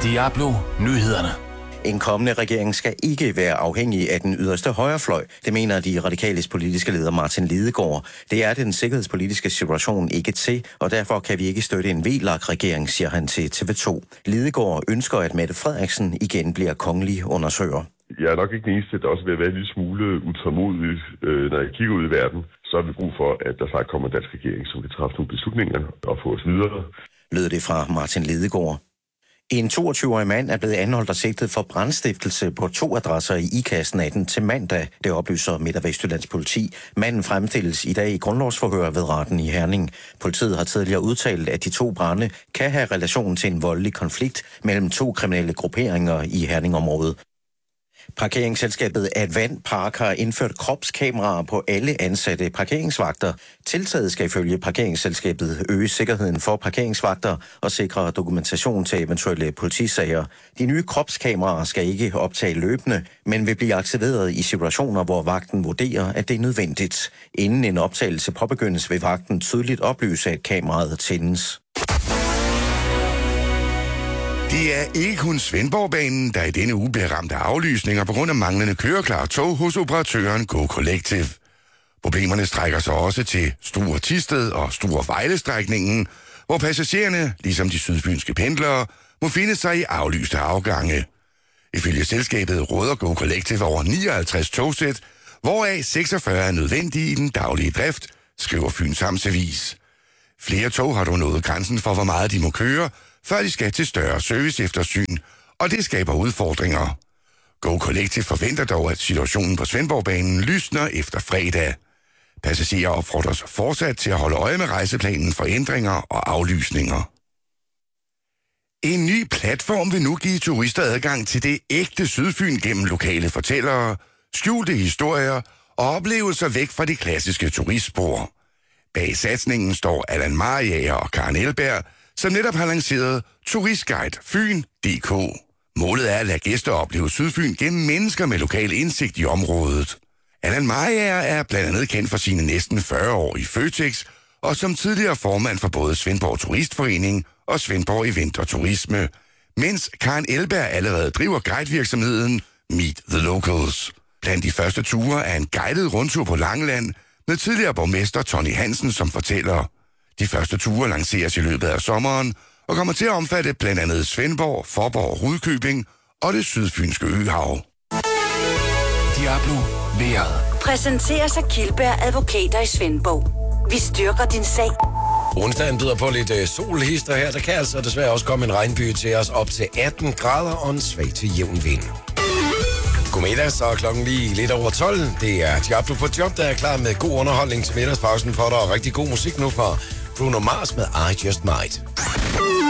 Diablo Nyhederne. En kommende regering skal ikke være afhængig af den yderste højrefløj. Det mener de radikales politiske leder Martin Lidegaard. Det er den sikkerhedspolitiske situation ikke til, og derfor kan vi ikke støtte en VLAK-regering, siger han til TV2. Lidegaard ønsker, at Mette Frederiksen igen bliver kongelig undersøger. Jeg er nok ikke den eneste, der også vil være en lille smule utålmodig, når jeg kigger ud i verden. Så har vi brug for, at der faktisk kommer en dansk regering, som kan træffe nogle beslutninger og få os videre. Lød det fra Martin Lidegaard. En 22-årig mand er blevet anholdt og sigtet for brandstiftelse på 2 adresser i Ikast natten til mandag, det oplyser Midt- og Vestjyllands politi. Manden fremstilles i dag i grundlovsforhør ved retten i Herning. Politiet har tidligere udtalt, at de 2 brande kan have relation til en voldelig konflikt mellem 2 kriminelle grupperinger i Herningområdet. Parkeringsselskabet Advent Park har indført kropskameraer på alle ansatte parkeringsvagter. Tiltaget skal ifølge parkeringsselskabet øge sikkerheden for parkeringsvagter og sikre dokumentation til eventuelle politisager. De nye kropskameraer skal ikke optage løbende, men vil blive aktiveret i situationer, hvor vagten vurderer, at det er nødvendigt. Inden en optagelse påbegyndes, vil vagten tydeligt oplyse, at kameraet tændes. Det er ikke kun Svendborgbanen, der i denne uge bliver ramt af aflysninger på grund af manglende køreklare tog hos operatøren Go Collective. Problemerne strækker sig også til Struer Thisted og Struer Vejle-strækningen, hvor passagererne, ligesom de sydfynske pendlere, må finde sig i aflyste afgange. Ifølge selskabet råder Go Collective over 59 togsæt, hvoraf 46 er nødvendige i den daglige drift, skriver Fyns Amtsavis. Flere tog har dog nået grænsen for, hvor meget de må køre, før de skal til større serviceeftersyn, og det skaber udfordringer. Go Collective forventer dog, at situationen på Svendborgbanen lysner efter fredag. Passagerer opfordres fortsat til at holde øje med rejseplanen for ændringer og aflysninger. En ny platform vil nu give turister adgang til det ægte Sydfyn gennem lokale fortællere, skjulte historier og oplevelser væk fra de klassiske turistspor. Bag satsningen står Allan Mariager og Karen Elberg, som netop har lanceret Turistguide Fyn.dk. Målet er at lade gæster opleve Sydfyn gennem mennesker med lokal indsigt i området. Allan Mariager er blandt andet kendt for sine næsten 40 år i Føtex, og som tidligere formand for både Svendborg Turistforening og Svendborg Event og Turisme, mens Karen Elberg allerede driver guidevirksomheden Meet the Locals. Blandt de første ture er en guided rundtur på Langeland med tidligere borgmester Tony Hansen som fortæller. De første ture lanceres i løbet af sommeren og kommer til at omfatte blandt andet Svendborg, Faaborg, Rudkøbing og det sydfynske øhav. Diablo vejret. Præsenteres af Kildberg Advokater i Svendborg. Vi styrker din sag. Onsdagen byder på lidt solhister her. Der kan altså desværre også komme en regnby til os op til 18 grader og en svag til jævn vind. Godmiddag, så er klokken lige lidt over 12. Det er Diablo på job, der er klar med god underholdning til middagspausen for dig, og rigtig god musik nu fra Bruno Mars med I Just Might.